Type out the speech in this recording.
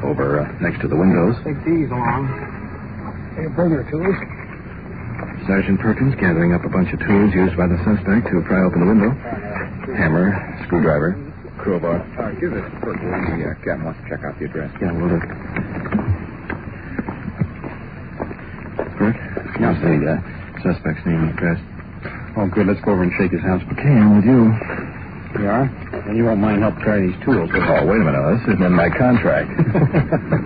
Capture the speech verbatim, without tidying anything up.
over uh, next to the windows. Take these along. Hey, bring your tools. Sergeant Perkins gathering up a bunch of tools used by the suspect to pry open the window. Hammer, screwdriver, crowbar. Uh, give this to Perk. The uh, captain wants to check out the address. Yeah, will do. Perk, here's the uh, suspect's name and address. Oh, good. Let's go over and shake his house. Okay, I'm with you. You are? And you won't mind help carry these tools, will you? Oh, wait a minute. This isn't in my contract.